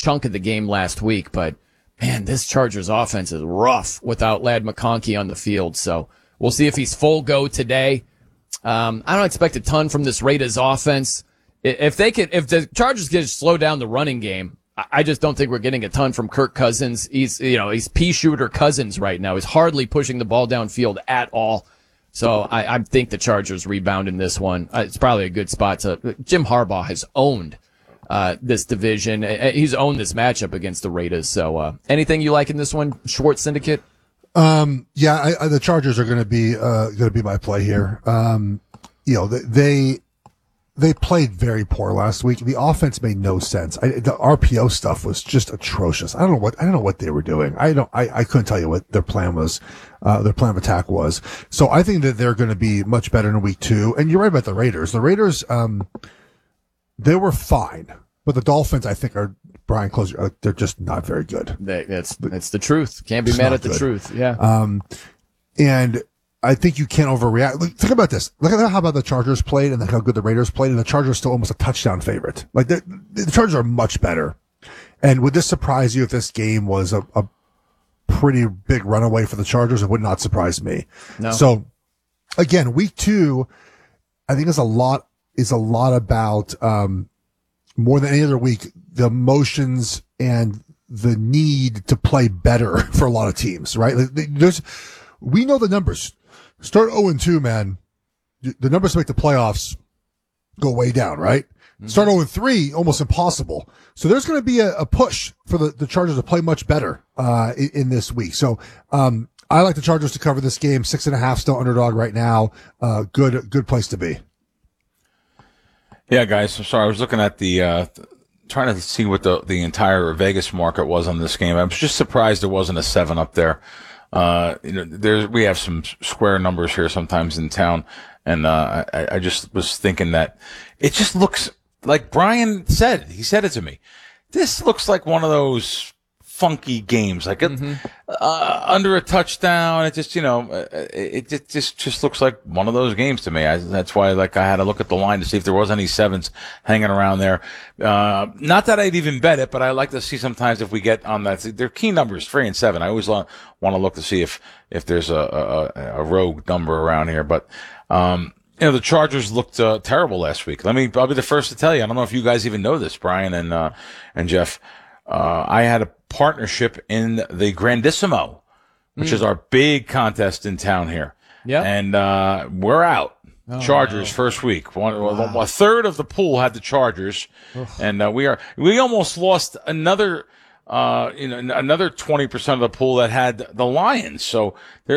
chunk of the game last week, but man, this Chargers offense is rough without Ladd McConkey on the field. So we'll see if he's full go today. I don't expect a ton from this Raiders offense. If the Chargers can slow down the running game, I just don't think we're getting a ton from Kirk Cousins. He's pea shooter Cousins right now. He's hardly pushing the ball downfield at all. So I think the Chargers rebound in this one. It's probably a good spot Jim Harbaugh has owned this division. He's owned this matchup against the Raiders. So anything you like in this one, Schwartz Syndicate? The Chargers are going to be my play here. They played very poor last week. The offense made no sense. The RPO stuff was just atrocious. I don't know what they were doing. I couldn't tell you what their plan was. Their plan of attack was. So I think that they're going to be much better in week 2. And you're right about the Raiders. The Raiders, they were fine, but the Dolphins, I think, are Brian Closer. They're just not very good. It's the truth. Can't be mad at the truth. Yeah. And I think you can't overreact. Think about this. Look at how about the Chargers played and how good the Raiders played, and the Chargers are still almost a touchdown favorite. Like the Chargers are much better. And would this surprise you if this game was a pretty big runaway for the Chargers? It would not surprise me. No. So again, week 2, I think is a lot about more than any other week, the emotions and the need to play better for a lot of teams, right? We know the numbers. Start 0-2, man. The numbers to make the playoffs go way down, right? Mm-hmm. Start 0-3, almost impossible. So there's going to be a push for the Chargers to play much better in this week. So I like the Chargers to cover this game. 6.5 still underdog right now. Good place to be. Yeah, guys. I'm sorry. I was looking at trying to see what the entire Vegas market was on this game. I was just surprised there wasn't a 7 up there. We have some square numbers here sometimes in town, and I just was thinking that it just looks like Brian said. He said it to me. This looks like one of those funky games, like under a touchdown. It just it just looks like one of those games to me. That's why I had to look at the line to see if there was any 7s hanging around there. Not that I'd even bet it, but I like to see sometimes if we get on that. They're key numbers, 3 and 7. I always want to look to see if there's a rogue number around here. But the Chargers looked terrible last week. I'll be the first to tell you. I don't know if you guys even know this, Brian and Jeff. I had a partnership in the Grandissimo, which is our big contest in town here. Yeah. And we're out. Chargers first week. A third of the pool had the Chargers, and we almost lost another 20% of the pool that had the Lions. So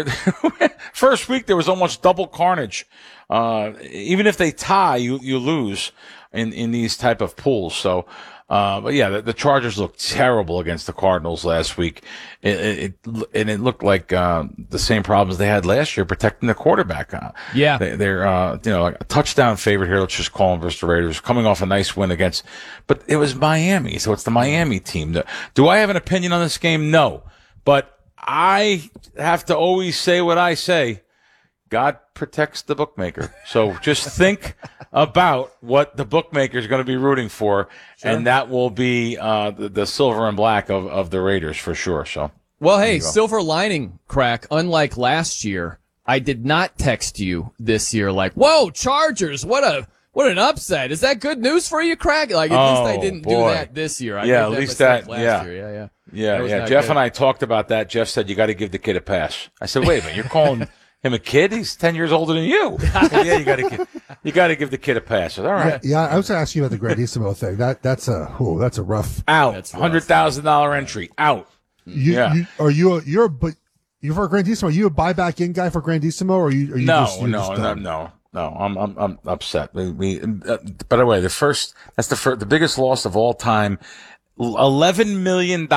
first week there was almost double carnage. Even if they tie, you lose in these type of pools. So. But yeah, the Chargers looked terrible against the Cardinals last week. It looked like the same problems they had last year protecting the quarterback. Yeah, they're like a touchdown favorite here. Let's just call them versus the Raiders, coming off a nice win but it was Miami, so it's the Miami team. Do I have an opinion on this game? No, but I have to always say what I say. God protects the bookmaker. So just think about what the bookmaker is going to be rooting for, sure. And that will be the silver and black of the Raiders for sure. So, well, hey, silver lining, Crack. Unlike last year, I did not text you this year like, "Whoa, Chargers! What an upset! Is that good news for you, Crack?" Like at least I didn't do that this year. I at least that. Last year. Yeah. Jeff and I talked about that. Jeff said you got to give the kid a pass. I said, wait a minute, you're calling him a kid? He's 10 years older than you. Yeah, you got to give the kid a pass. All right. Yeah, I was going to ask you about the Grandissimo thing. That's a rough out. $100,000 entry out. You're for Grandissimo. Are you a buyback in guy for Grandissimo, or are you? No. I'm upset. By the way, the biggest loss of all time. $11 million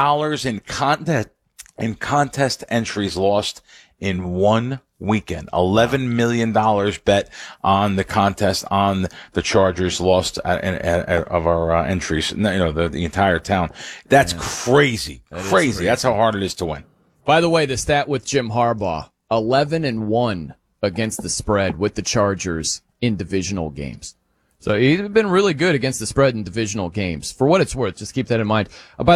in contest entries lost in one weekend. $11 million bet on the contest on the Chargers lost of our entries. The entire town. That's crazy. Crazy. That's how hard it is to win. By the way, the stat with Jim Harbaugh: 11-1 against the spread with the Chargers in divisional games. So he's been really good against the spread in divisional games. For what it's worth, just keep that in mind. By